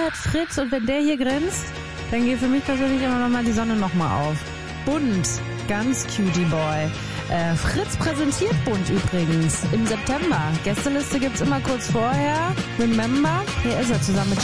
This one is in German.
hat Fritz und wenn der hier grinst, dann geht für mich persönlich immer noch mal die Sonne noch mal auf. Bunt, ganz cutie boy. Fritz präsentiert Bunt übrigens im September. Gästeliste gibt's immer kurz vorher. Remember? Hier ist er zusammen mit